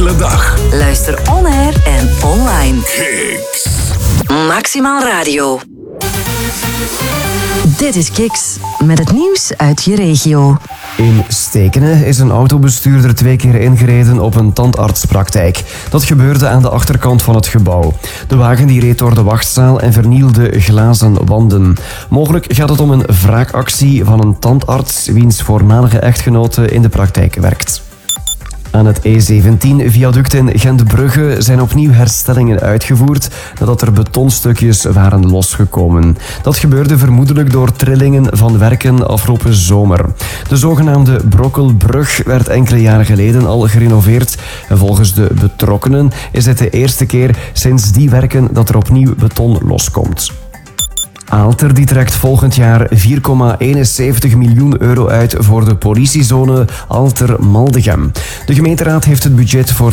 hele dag. Luister on-air en online. Kicks. Maximaal Radio. Dit is Kicks met het nieuws uit je regio. In Stekene is een autobestuurder 2 keer ingereden op een tandartspraktijk. Dat gebeurde aan de achterkant van het gebouw. De wagen die reed door de wachtzaal en vernielde glazen wanden. Mogelijk gaat het om een wraakactie van een tandarts wiens voormalige echtgenote in de praktijk werkt. Aan het E17-viaduct in Gentbrugge zijn opnieuw herstellingen uitgevoerd nadat er betonstukjes waren losgekomen. Dat gebeurde vermoedelijk door trillingen van werken afgelopen zomer. De zogenaamde Brokkelbrug werd enkele jaren geleden al gerenoveerd en volgens de betrokkenen is het de eerste keer sinds die werken dat er opnieuw beton loskomt. Aalter die trekt volgend jaar 4,71 miljoen euro uit voor de politiezone Aalter-Maldegem. De gemeenteraad heeft het budget voor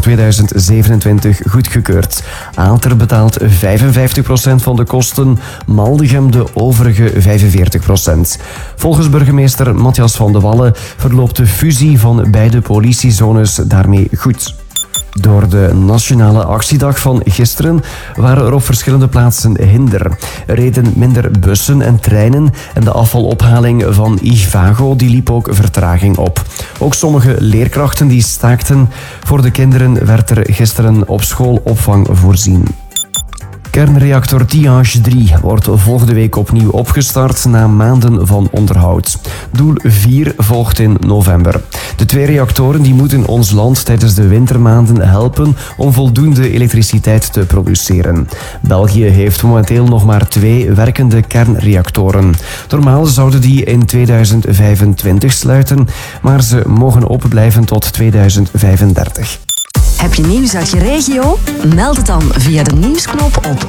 2027 goedgekeurd. Aalter betaalt 55% van de kosten, Maldegem de overige 45%. Volgens burgemeester Matthias van de Wallen verloopt de fusie van beide politiezones daarmee goed. Door de nationale actiedag van gisteren waren er op verschillende plaatsen hinder. Er reden minder bussen en treinen en de afvalophaling van Igvago die liep ook vertraging op. Ook sommige leerkrachten die staakten. Voor de kinderen werd er gisteren op school opvang voorzien. Kernreactor Tihange 3 wordt volgende week opnieuw opgestart na maanden van onderhoud. Doel 4 volgt in november. De 2 reactoren die moeten ons land tijdens de wintermaanden helpen om voldoende elektriciteit te produceren. België heeft momenteel nog maar 2 werkende kernreactoren. Normaal zouden die in 2025 sluiten, maar ze mogen open blijven tot 2035. Heb je nieuws uit je regio? Meld het dan via de nieuwsknop op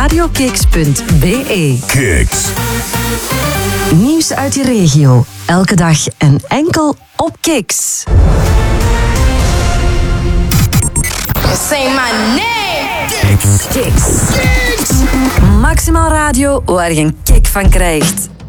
radiokicks.be. Kicks. Nieuws uit je regio. Elke dag en enkel op Kicks. Say my name. Kicks. Maximaal Radio, waar je een kick van krijgt.